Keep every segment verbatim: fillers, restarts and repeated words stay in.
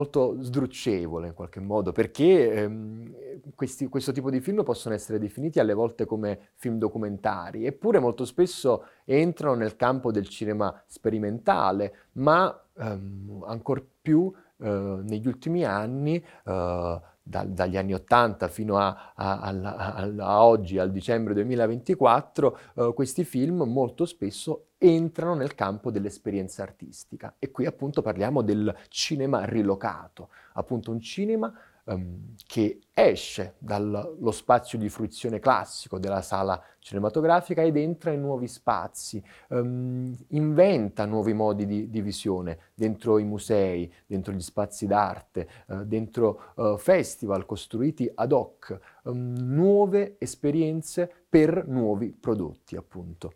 molto sdrucevole in qualche modo, perché ehm, questi, questo tipo di film possono essere definiti alle volte come film documentari, eppure molto spesso entrano nel campo del cinema sperimentale, ma ehm, ancor più eh, negli ultimi anni, eh, da- dagli anni ottanta fino a, a- alla- a- a oggi, al dicembre duemilaventiquattro, eh, questi film molto spesso entrano nel campo dell'esperienza artistica. E qui appunto parliamo del cinema rilocato, appunto un cinema ehm, che esce dallo spazio di fruizione classico della sala cinematografica ed entra in nuovi spazi, ehm, inventa nuovi modi di, di visione dentro i musei, dentro gli spazi d'arte, eh, dentro eh, festival costruiti ad hoc, ehm, nuove esperienze per nuovi prodotti, appunto.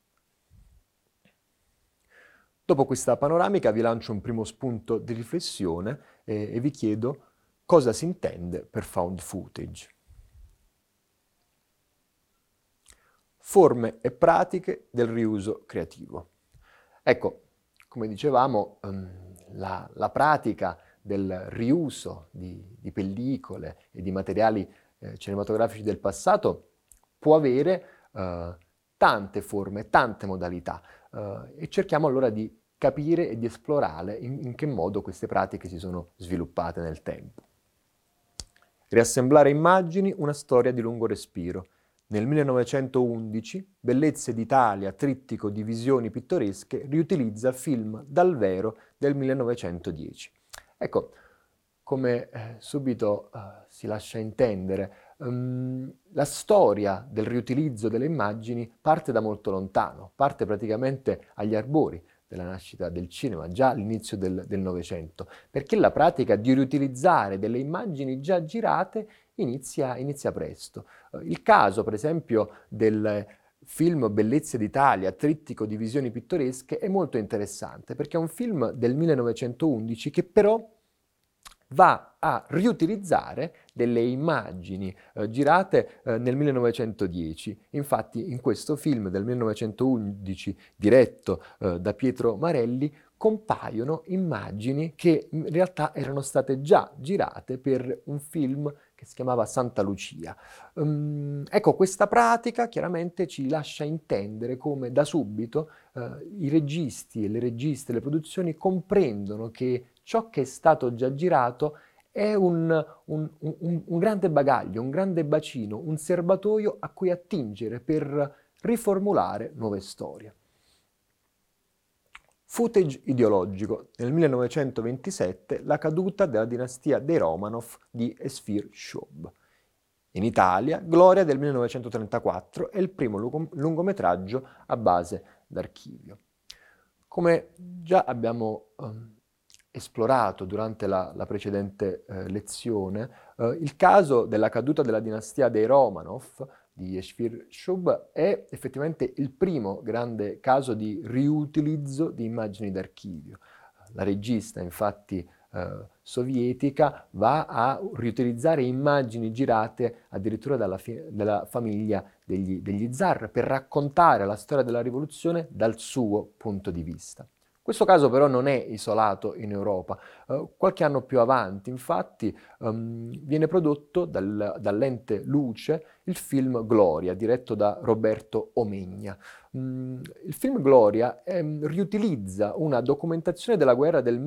Dopo questa panoramica vi lancio un primo spunto di riflessione e, e vi chiedo cosa si intende per found footage. Forme e pratiche del riuso creativo. Ecco, come dicevamo, ehm, la, la pratica del riuso di, di pellicole e di materiali eh, cinematografici del passato può avere eh, tante forme, tante modalità eh, e cerchiamo allora di capire e di esplorare in, in che modo queste pratiche si sono sviluppate nel tempo. Riassemblare immagini, una storia di lungo respiro. Nel millenovecentoundici, Bellezze d'Italia, trittico di visioni pittoresche, riutilizza film dal vero del millenovecentodieci. Ecco, come eh, subito eh, si lascia intendere, um, la storia del riutilizzo delle immagini parte da molto lontano, parte praticamente agli arbori della nascita del cinema, già all'inizio del, del Novecento, perché la pratica di riutilizzare delle immagini già girate inizia, inizia presto. Eh, Il caso, per esempio, del film Bellezze d'Italia, trittico di visioni pittoresche, è molto interessante, perché è un film del millenovecentoundici che però va a riutilizzare delle immagini eh, girate eh, nel millenovecentodieci. Infatti in questo film del millenovecentoundici, diretto eh, da Pietro Marelli, compaiono immagini che in realtà erano state già girate per un film che si chiamava Santa Lucia. Um, ecco, questa pratica chiaramente ci lascia intendere come da subito eh, i registi e le registe, le produzioni comprendono che ciò che è stato già girato è un, un, un, un grande bagaglio, un grande bacino, un serbatoio a cui attingere per riformulare nuove storie. Footage ideologico. Nel millenovecentoventisette la caduta della dinastia dei Romanov di Esfir Shob. In Italia, Gloria del millenovecentotrentaquattro è il primo lungometraggio a base d'archivio. Come già abbiamo ehm, esplorato durante la, la precedente eh, lezione, eh, il caso della caduta della dinastia dei Romanov di Eshfir Shub è effettivamente il primo grande caso di riutilizzo di immagini d'archivio. La regista, infatti, eh, sovietica va a riutilizzare immagini girate addirittura dalla, fi- dalla famiglia degli, degli zar per raccontare la storia della rivoluzione dal suo punto di vista. Questo caso però non è isolato in Europa. Uh, qualche anno più avanti, infatti, um, viene prodotto dal, dall'ente Luce il film Gloria, diretto da Roberto Omegna. Mm, il film Gloria ehm, riutilizza una documentazione della guerra del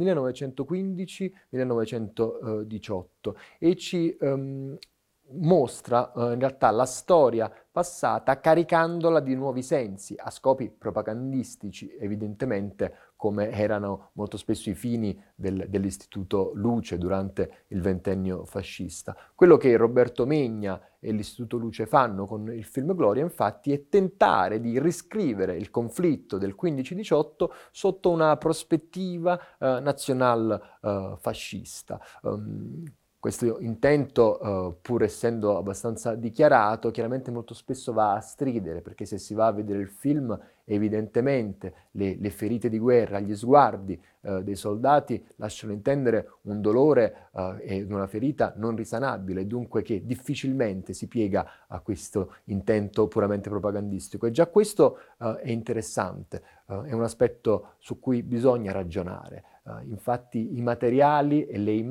millenovecentoquindici-millenovecentodiciotto e ci ehm, mostra eh, in realtà la storia passata caricandola di nuovi sensi a scopi propagandistici, evidentemente come erano molto spesso i fini del, dell'Istituto Luce durante il ventennio fascista. Quello che Roberto Megna e l'Istituto Luce fanno con il film Gloria, infatti, è tentare di riscrivere il conflitto del quindici diciotto sotto una prospettiva eh, nazional eh, fascista. Um, questo intento, eh, pur essendo abbastanza dichiarato, chiaramente molto spesso va a stridere, perché se si va a vedere il film, evidentemente le, le ferite di guerra, gli sguardi eh, dei soldati lasciano intendere un dolore eh, e una ferita non risanabile, dunque che difficilmente si piega a questo intento puramente propagandistico. E già questo eh, è interessante, eh, è un aspetto su cui bisogna ragionare. Uh, infatti i materiali e le immagini